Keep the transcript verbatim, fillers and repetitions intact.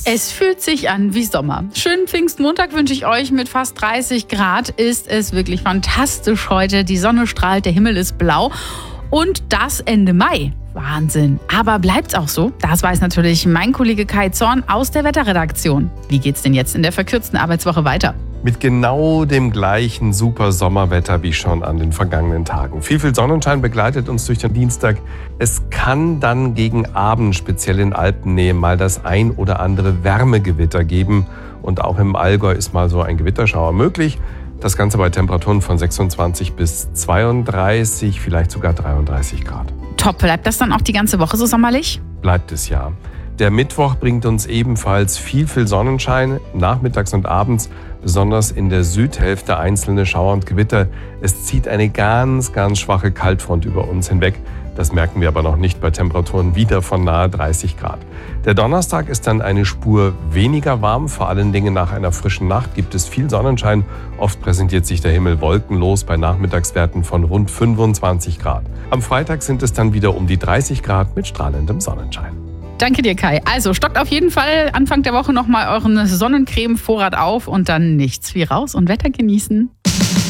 Es fühlt sich an wie Sommer. Schönen Pfingstmontag wünsche ich euch mit fast dreißig Grad. Ist es wirklich fantastisch heute. Die Sonne strahlt, der Himmel ist blau. Und das Ende Mai. Wahnsinn. Aber bleibt's auch so? Das weiß natürlich mein Kollege Kai Zorn aus der Wetterredaktion. Wie geht's denn jetzt in der verkürzten Arbeitswoche weiter? Mit genau dem gleichen super Sommerwetter wie schon an den vergangenen Tagen. Viel, viel Sonnenschein begleitet uns durch den Dienstag. Es kann dann gegen Abend, speziell in Alpennähe, mal das ein oder andere Wärmegewitter geben. Und auch im Allgäu ist mal so ein Gewitterschauer möglich. Das Ganze bei Temperaturen von sechsundzwanzig bis zweiunddreißig, vielleicht sogar dreiunddreißig Grad. Top, bleibt das dann auch die ganze Woche so sommerlich? Bleibt es ja. Der Mittwoch bringt uns ebenfalls viel, viel Sonnenschein, nachmittags und abends, besonders in der Südhälfte einzelne Schauer und Gewitter. Es zieht eine ganz, ganz schwache Kaltfront über uns hinweg. Das merken wir aber noch nicht bei Temperaturen wieder von nahe dreißig Grad. Der Donnerstag ist dann eine Spur weniger warm, vor allen Dingen nach einer frischen Nacht gibt es viel Sonnenschein. Oft präsentiert sich der Himmel wolkenlos bei Nachmittagswerten von rund fünfundzwanzig Grad. Am Freitag sind es dann wieder um die dreißig Grad mit strahlendem Sonnenschein. Danke dir, Kai. Also stockt auf jeden Fall Anfang der Woche nochmal euren Sonnencreme-Vorrat auf und dann nichts wie raus und Wetter genießen.